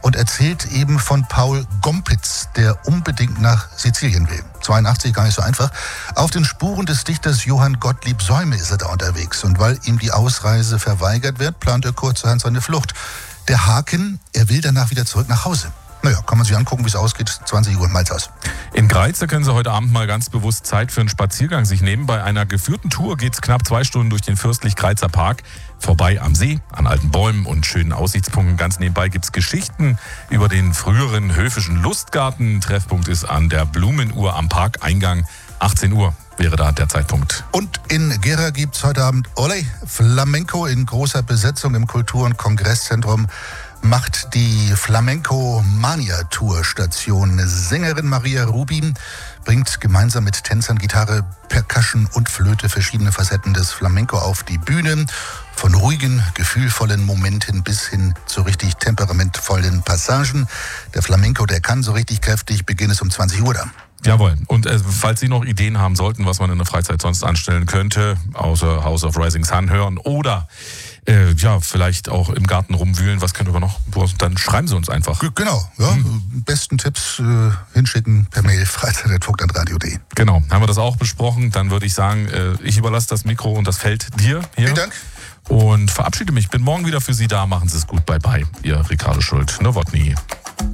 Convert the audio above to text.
und erzählt eben von Paul Gompitz, der unbedingt nach Sizilien will. 82, gar nicht so einfach. Auf den Spuren des Dichters Johann Gottlieb Säume ist er da unterwegs. Und weil ihm die Ausreise verweigert wird, plant er kurzerhand seine Flucht. Der Haken, er will danach wieder zurück nach Hause. Naja, kann man sich angucken, wie es ausgeht. 20 Uhr im Malzhaus. In Greiz, da können Sie heute Abend mal ganz bewusst Zeit für einen Spaziergang sich nehmen. Bei einer geführten Tour geht es knapp 2 Stunden durch den Fürstlich-Greizer Park. Vorbei am See, an alten Bäumen und schönen Aussichtspunkten. Ganz nebenbei gibt es Geschichten über den früheren höfischen Lustgarten. Treffpunkt ist an der Blumenuhr am Parkeingang. 18 Uhr wäre da der Zeitpunkt. Und in Gera gibt es heute Abend Olé Flamenco in großer Besetzung im Kultur- und Kongresszentrum. Macht die Flamenco-Mania-Tour-Station. Sängerin Maria Rubin bringt gemeinsam mit Tänzern Gitarre, Percussion und Flöte verschiedene Facetten des Flamenco auf die Bühne. Von ruhigen, gefühlvollen Momenten bis hin zu richtig temperamentvollen Passagen. Der Flamenco, der kann so richtig kräftig, Beginn ist um 20 Uhr dann. Jawohl. Und falls Sie noch Ideen haben sollten, was man in der Freizeit sonst anstellen könnte, außer House of Rising Sun hören oder vielleicht auch im Garten rumwühlen, was können wir noch? Dann schreiben Sie uns einfach. Genau, ja. Besten Tipps hinschicken per Mail freizeit@vogtlandradio.de. Genau, haben wir das auch besprochen. Dann würde ich sagen, ich überlasse das Mikro und das Feld dir hier. Vielen Dank. Und verabschiede mich. Bin morgen wieder für Sie da. Machen Sie es gut. Bye bye. Ihr Ricardo Schult. Nowotny.